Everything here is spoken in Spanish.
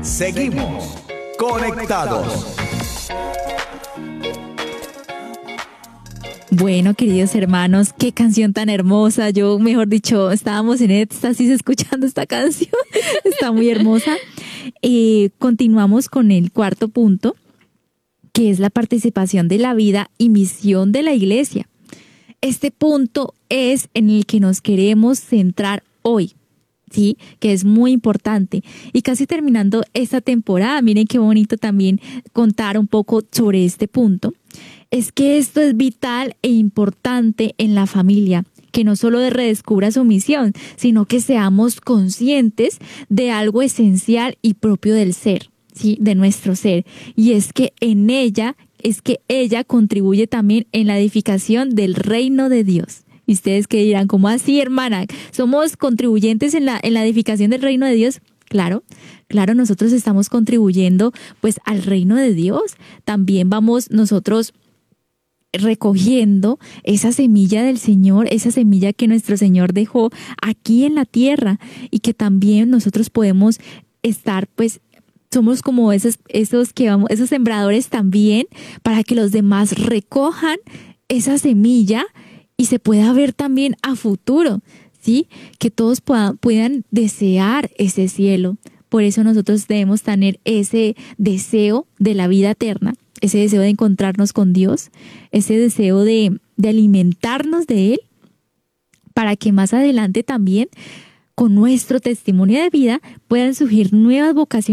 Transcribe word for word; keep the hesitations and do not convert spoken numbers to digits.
Seguimos conectados. Bueno, queridos hermanos, qué canción tan hermosa. Yo, mejor dicho, estábamos en éxtasis escuchando esta canción. Está muy hermosa. Eh, continuamos con el cuarto punto, que es la participación de la vida y misión de la iglesia. Este punto es en el que nos queremos centrar hoy, ¿sí? Que es muy importante. Y casi terminando esta temporada, miren qué bonito también contar un poco sobre este punto. Es que esto es vital e importante en la familia, que no solo redescubra su misión, sino que seamos conscientes de algo esencial y propio del ser, ¿sí? De nuestro ser. Y es que en ella, es que ella contribuye también en la edificación del reino de Dios. Y ustedes que dirán, ¿cómo así, hermana? ¿Somos contribuyentes en la, en la edificación del reino de Dios? Claro, claro, nosotros estamos contribuyendo pues al reino de Dios. También vamos nosotros recogiendo esa semilla del Señor, esa semilla que nuestro Señor dejó aquí en la tierra y que también nosotros podemos estar, pues, somos como esos, esos que vamos, esos sembradores también, para que los demás recojan esa semilla y se pueda ver también a futuro, ¿sí? Que todos puedan, puedan desear ese cielo. Por eso nosotros debemos tener ese deseo de la vida eterna, ese deseo de encontrarnos con Dios, ese deseo de, de alimentarnos de Él, para que más adelante también, con nuestro testimonio de vida, puedan surgir nuevas vocaciones